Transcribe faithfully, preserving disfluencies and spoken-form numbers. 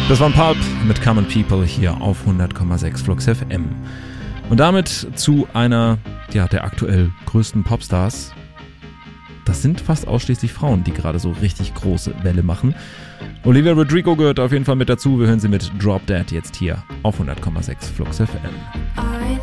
Das waren Pulp mit Common People hier auf hundert Komma sechs Flux F M. Und damit zu einer ja, der aktuell größten Popstars. Das sind fast ausschließlich Frauen, die gerade so richtig große Welle machen. Olivia Rodrigo gehört auf jeden Fall mit dazu. Wir hören sie mit Drop Dead jetzt hier auf hundert Komma sechs Flux F M.